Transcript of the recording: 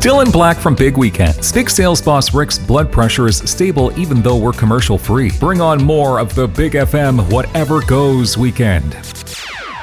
Dylan Black from Big Weekends. Big sales boss Rick's blood pressure is stable even though we're commercial free. Bring on more of the Big FM Whatever Goes weekend.